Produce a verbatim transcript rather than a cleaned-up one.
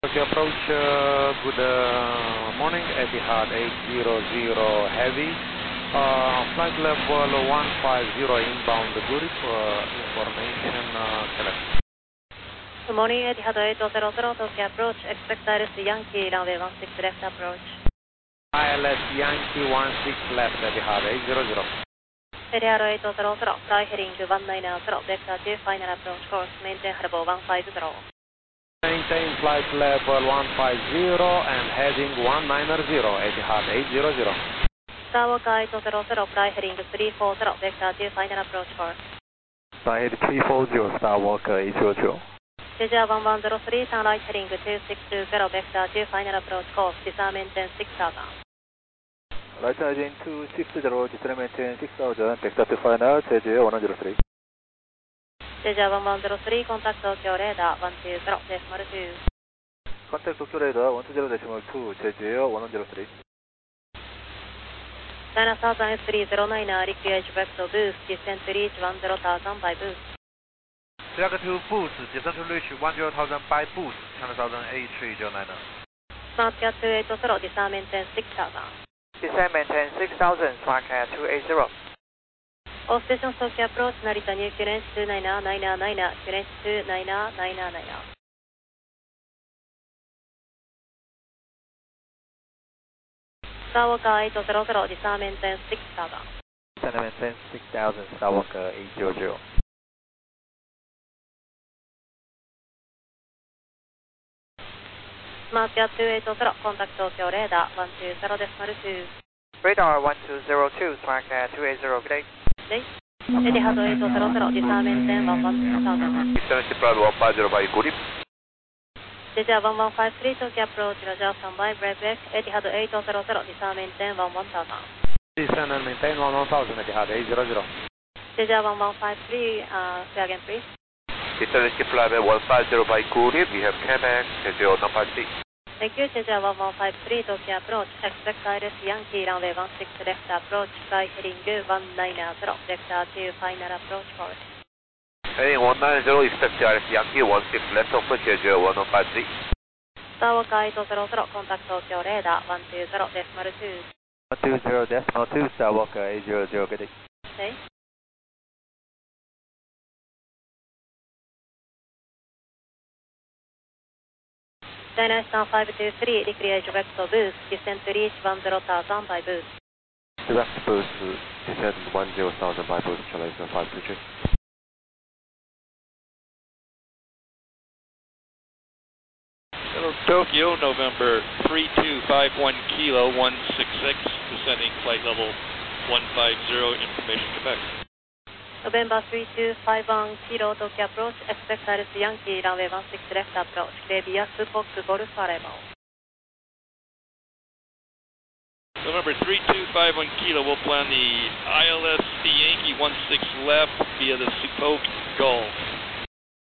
Okay, approach, uh, good uh, morning, Etihad eight hundred Heavy, uh, flight level one fifty inbound Zurich, uh, information uh, select. Good morning, Etihad eight hundred, Tokyo approach, expect I L S Yankee, runway one six left approach. I L S Yankee one six left, Etihad eight hundred. Etihad eight hundred, fly heading one nine zero, vector two, final approach course, maintain level one five zero. Maintain flight level one fifty and heading one nine zero, Etihad eight hundred. Skywalker eight hundred, fly heading three four zero, vector two, final approach course. Flight three four zero, Skywalker eight hundred. Jeja one one zero three, turn right heading two six two zero, vector two, final approach course, disarm maintain six thousand. Right heading two six zero, disarm maintain six thousand, vector two final, Jeju one zero three. Jeja one one zero three, contact Tokyo radar one two zero decimal two. Contact Tokyo radar one two zero decimal two, Jeju one zero three. China Southern S three zero nine, require vector boost, descent to reach one zero thousand by boost. Jack two boost, descent to reach one zero thousand by boost, China Southern eight three zero nine. Smartcat two eight zero, disarm maintain six thousand. Descent maintain six thousand, Smartcat two eight zero. All stations Tokyo approach, Narita new Q N H two nine nine nine, Q N H two nine nine nine. Skywalker eight hundred, disarm maintain six thousand. Descent maintain six thousand, Skywalker eight hundred. Smartcat two eight zero, contact Tokyo radar one two zero decimal two. Radar one two zero two, Smartcat two eight zero, good day. Day. Etihad eight hundred, disarm maintain one one thousand. Eastern Shipyard one five zero by Gurip. Jeja one one five three, Tokyo approach, Roger, standby, breakback, Etihad eight hundred, disarm maintain one one thousand. Descend and maintain one one thousand, Etihad eight hundred. Jeja one one five three, uh, say again please. Eastern Shipyard one five zero by Gurip, we have Quebec, Jeju one five three. Thank you, Jeja one one five three, Tokyo approach, expect I L S Yankee, runway one six left approach, fly heading one nine zero, vector two, final approach course. Heading one nine zero, expect I L S Yankee one six left of Jeju one five three. Skywalker eight hundred, contact Tokyo radar one two zero decimal two. one two zero decimal two, Skywalker eight hundred, good day. Okay. China Eastern five two three, require vector boost, descent to reach one zero thousand by boost. Direct boost, descend one zero thousand by boost, China Eastern five two three. Hello, Tokyo, November three two five one kilo one six six, descending flight level one five zero, information Quebec. November three two five one kilo, Tokyo approach, expect I L S Yankee, runway one six left approach, Clavia two Fox Golf arrival. November three two five one kilo, we'll plan the I L S Yankee one six left via the Supoke Gulf.